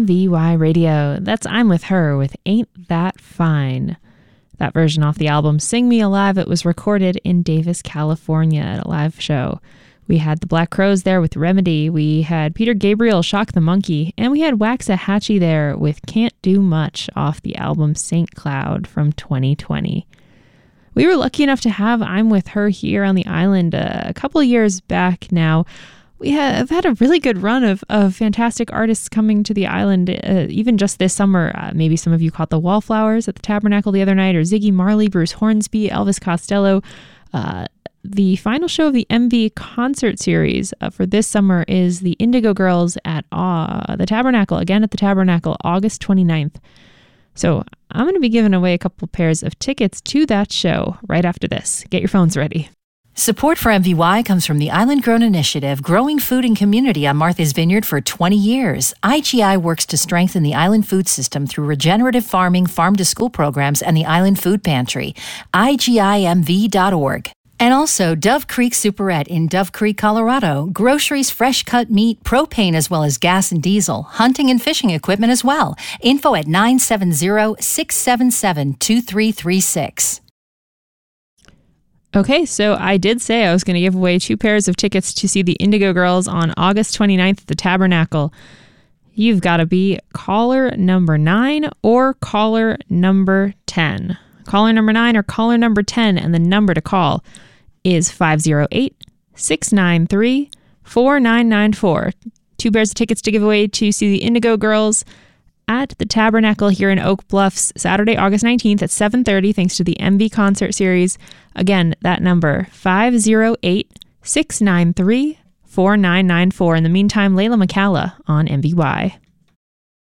MVY Radio. That's I'm With Her with Ain't That Fine. That version off the album Sing Me Alive. It was recorded in Davis, California at a live show. We had the Black Crowes there with Remedy. We had Peter Gabriel, Shock the Monkey. And we had Waxahachie there with Can't Do Much off the album St. Cloud from 2020. We were lucky enough to have I'm With Her here on the island a couple of years back now. We have had a really good run of fantastic artists coming to the island, even just this summer. Maybe some of you caught the Wallflowers at the Tabernacle the other night, or Ziggy Marley, Bruce Hornsby, Elvis Costello. The final show of the MV concert series for this summer is the Indigo Girls at the Tabernacle, again at the Tabernacle, August 29th. So I'm going to be giving away a couple pairs of tickets to that show right after this. Get your phones ready. Support for MVY comes from the Island Grown Initiative, growing food and community on Martha's Vineyard for 20 years. IGI works to strengthen the island food system through regenerative farming, farm-to-school programs, and the Island Food Pantry. IGIMV.org. And also Dove Creek Superette in Dove Creek, Colorado. Groceries, fresh cut meat, propane as well as gas and diesel, hunting and fishing equipment as well. Info at 970-677-2336. Okay, so I did say I was going to give away 2 pairs of tickets to see the Indigo Girls on August 29th at the Tabernacle. You've got to be caller number 9 or caller number 10. Caller number 9 or caller number 10, and the number to call is 508-693-4994. 2 pairs of tickets to give away to see the Indigo Girls at the Tabernacle here in Oak Bluffs, Saturday, August 19th at 7:30, thanks to the MV concert series. Again, that number, 508-693-4994. In the meantime, Layla McCalla on MVY.